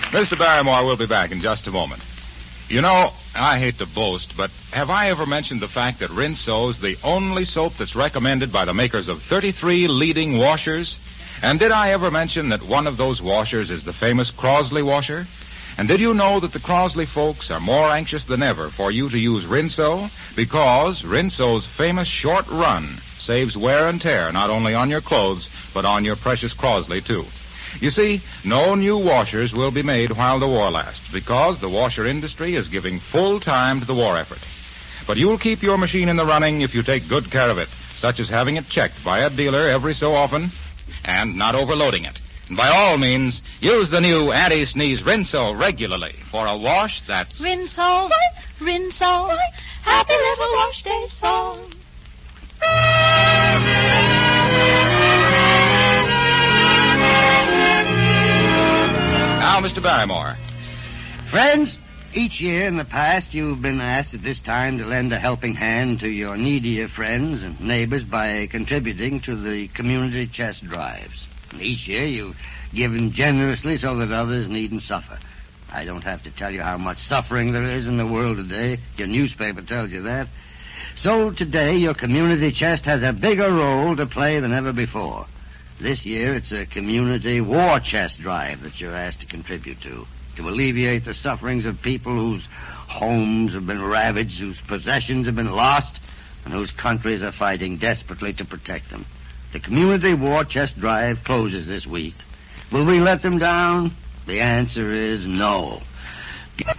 Mr. Barrymore will be back in just a moment. You know, I hate to boast, but have I ever mentioned the fact that Rinso is the only soap that's recommended by the makers of 33 leading washers? And did I ever mention that one of those washers is the famous Crosley washer? And did you know that the Crosley folks are more anxious than ever for you to use Rinso? Because Rinso's famous short run saves wear and tear not only on your clothes, but on your precious Crosley, too. You see, no new washers will be made while the war lasts, because the washer industry is giving full time to the war effort. But you'll keep your machine in the running if you take good care of it, such as having it checked by a dealer every so often and not overloading it. And by all means, use the new anti-sneeze Rinso regularly for a wash that's... Rinso, Rinso, happy little wash day song. Now, Mr. Barrymore. Friends, each year in the past you've been asked at this time to lend a helping hand to your needier friends and neighbors by contributing to the community chest drives. And each year you've given generously so that others needn't suffer. I don't have to tell you how much suffering there is in the world today. Your newspaper tells you that. So today your community chest has a bigger role to play than ever before. This year, it's a community war chest drive that you're asked to contribute to alleviate the sufferings of people whose homes have been ravaged, whose possessions have been lost, and whose countries are fighting desperately to protect them. The community war chest drive closes this week. Will we let them down? The answer is no.